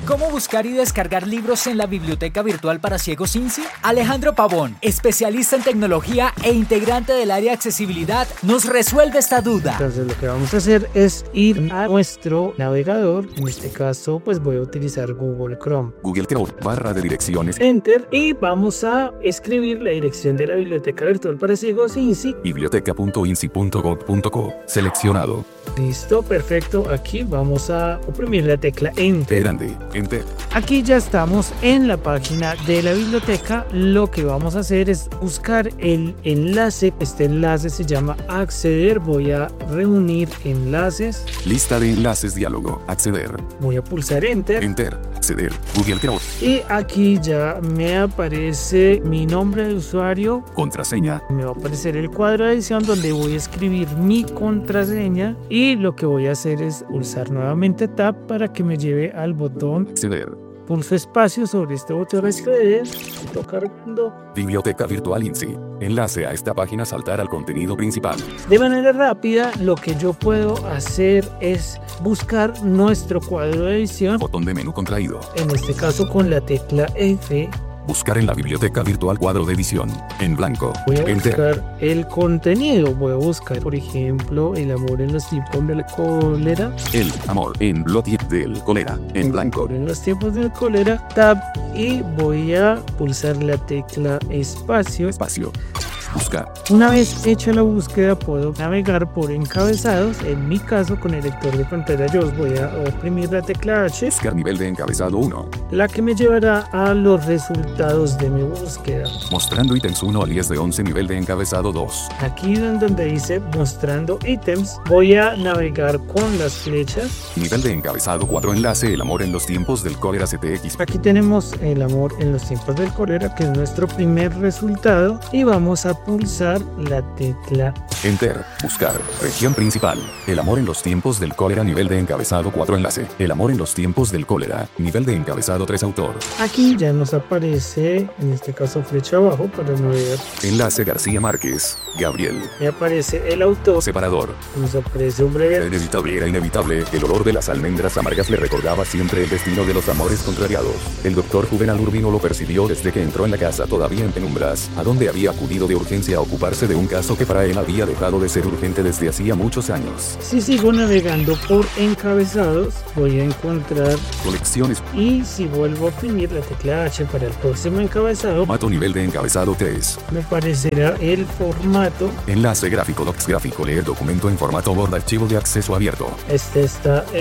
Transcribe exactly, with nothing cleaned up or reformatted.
¿Cómo buscar y descargar libros en la biblioteca virtual para ciegos INSI? Alejandro Pavón, especialista en tecnología e integrante del área de accesibilidad, nos resuelve esta duda. Entonces lo que vamos a hacer es ir a nuestro navegador. En este caso pues voy a utilizar Google Chrome. Google Chrome, barra de direcciones. Enter y vamos a escribir la dirección de la biblioteca virtual para ciegos INSI. biblioteca punto insi punto gov punto co. Seleccionado. Listo, perfecto. Aquí vamos a oprimir la tecla Enter. Grande. Enter. Aquí ya estamos en la página de la biblioteca. Lo que vamos a hacer es buscar el enlace. Este enlace se llama acceder. Voy a reunir enlaces. Lista de enlaces diálogo. Acceder. Voy a pulsar Enter. Enter. Acceder. Google Chrome. Y aquí ya me aparece mi nombre de usuario. Contraseña. Me va a aparecer el cuadro de edición donde voy a escribir mi contraseña. Y lo que voy a hacer es pulsar nuevamente Tab para que me lleve al botón Acceder. Pulso espacio sobre este botón acceder. Tocando. Biblioteca virtual INSI. Enlace a esta página. Saltar al contenido principal. De manera rápida, lo que yo puedo hacer es buscar nuestro cuadro de edición. Botón de menú contraído. En este caso con la tecla F. Buscar en la biblioteca virtual cuadro de edición. En blanco. Voy a Enter. buscar el contenido. Voy a buscar, por ejemplo, el amor en los tiempos de la cólera. El amor en los tiempos del cólera. En blanco. En los tiempos del cólera. Tab. Y voy a pulsar la tecla espacio. Espacio. Buscar. Una vez hecha la búsqueda puedo navegar por encabezados. En mi caso con el lector de pantalla yo voy a oprimir la tecla H. Buscar nivel de encabezado uno. La que me llevará a los resultados de mi búsqueda. Mostrando ítems uno al diez de once nivel de encabezado dos. Aquí donde dice mostrando ítems voy a navegar con las flechas. Nivel de encabezado cuatro enlace el amor en los tiempos del cólera C T X. Aquí tenemos el amor en los tiempos del cólera que es nuestro primer resultado y vamos a pulsar la tecla Enter. Buscar. Región principal. El amor en los tiempos del cólera nivel de encabezado cuatro enlace. El amor en los tiempos del cólera. Nivel de encabezado tres autor. Aquí ya nos aparece, en este caso flecha abajo para no ver. Enlace García Márquez. Gabriel. Me aparece el autor. Separador. Nos aparece un breve. Inevitable era inevitable. El olor de las almendras amargas le recordaba siempre el destino de los amores contrariados. El doctor Juvenal Urbino lo percibió desde que entró en la casa todavía en penumbras, a donde había acudido de urgencia a ocuparse de un caso que para él había dejado de ser urgente desde hacía muchos años. Si sigo navegando por encabezados, voy a encontrar Colecciones. y si vuelvo a oprimir la tecla H para el próximo encabezado, Formato nivel de encabezado tres. me aparecerá el formato. Enlace gráfico docs gráfico leer documento en formato Word archivo de acceso abierto. Este está